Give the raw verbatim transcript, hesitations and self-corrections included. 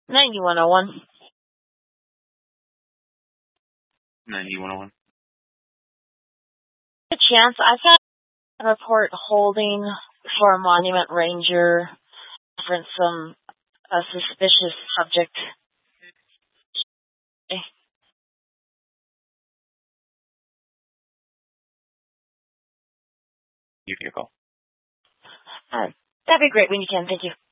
ninety-one oh one. ninety-one oh one. A chance. I've got a report holding for a Monument Ranger for some a suspicious subject. Give you a call. All right. That'd be great when you can. Thank you.